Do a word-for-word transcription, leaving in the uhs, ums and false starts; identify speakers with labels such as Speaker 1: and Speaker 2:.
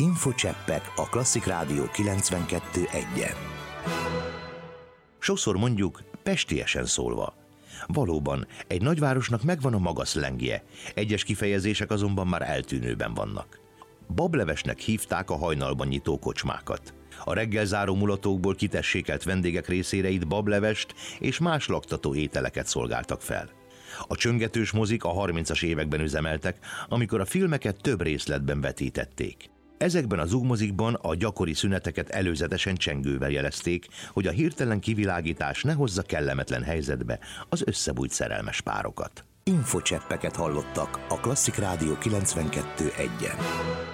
Speaker 1: Infocseppek a Klasszik Rádió kilencvenkettő egyen. Sokszor mondjuk, pestiesen szólva. Valóban, egy nagyvárosnak megvan a maga szlengje, egyes kifejezések azonban már eltűnőben vannak. Bablevesnek hívták a hajnalban nyitó kocsmákat. A reggelzáró mulatókból kitessékelt vendégek részére itt bablevest és más laktató ételeket szolgáltak fel. A csöngetős mozik a harmincas években üzemeltek, amikor a filmeket több részletben vetítették. Ezekben a zugmozikban a gyakori szüneteket előzetesen csengővel jelezték, hogy a hirtelen kivilágítás ne hozza kellemetlen helyzetbe az összebújt szerelmes párokat. Infocseppeket hallottak a Klasszik Rádió kilencvenkettő egyen.